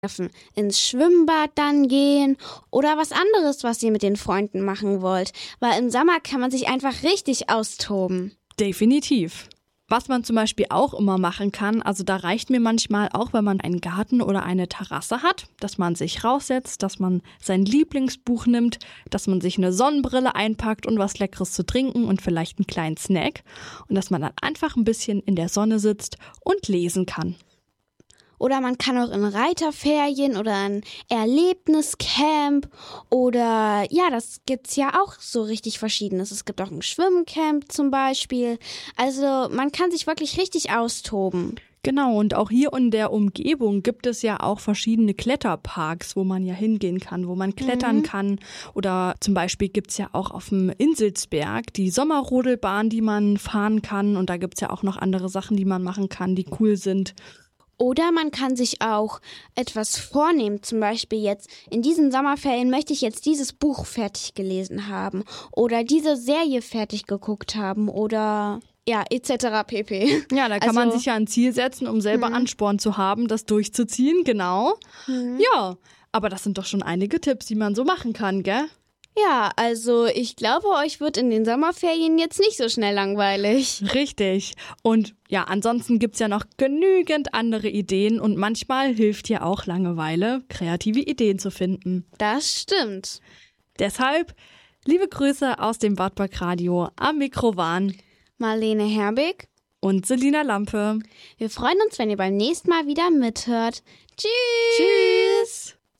ins Schwimmbad dann gehen oder was anderes, was ihr mit den Freunden machen wollt. Weil im Sommer kann man sich einfach richtig austoben. Definitiv. Was man zum Beispiel auch immer machen kann, also da reicht mir manchmal auch, wenn man einen Garten oder eine Terrasse hat, dass man sich raussetzt, dass man sein Lieblingsbuch nimmt, dass man sich eine Sonnenbrille einpackt und was Leckeres zu trinken und vielleicht einen kleinen Snack und dass man dann einfach ein bisschen in der Sonne sitzt und lesen kann. Oder man kann auch in Reiterferien oder ein Erlebniscamp oder ja, das gibt's ja auch so richtig Verschiedenes. Es gibt auch ein Schwimmcamp zum Beispiel. Also man kann sich wirklich richtig austoben. Genau, und auch hier in der Umgebung gibt es ja auch verschiedene Kletterparks, wo man ja hingehen kann, wo man klettern kann. Oder zum Beispiel gibt's ja auch auf dem Inselsberg die Sommerrodelbahn, die man fahren kann. Und da gibt's ja auch noch andere Sachen, die man machen kann, die cool sind. Oder man kann sich auch etwas vornehmen, zum Beispiel jetzt in diesen Sommerferien möchte ich jetzt dieses Buch fertig gelesen haben oder diese Serie fertig geguckt haben oder ja, etc. pp. Ja, da kann man sich ja ein Ziel setzen, um selber Ansporn zu haben, das durchzuziehen, genau. Ja, aber das sind doch schon einige Tipps, die man so machen kann, gell? Ja, also ich glaube, euch wird in den Sommerferien jetzt nicht so schnell langweilig. Richtig. Und ja, ansonsten gibt's ja noch genügend andere Ideen und manchmal hilft ja auch Langeweile, kreative Ideen zu finden. Das stimmt. Deshalb, liebe Grüße aus dem Wartburg Radio. Am Mikro waren Marlene Herbig und Selina Lampe. Wir freuen uns, wenn ihr beim nächsten Mal wieder mithört. Tschüss! Tschüss!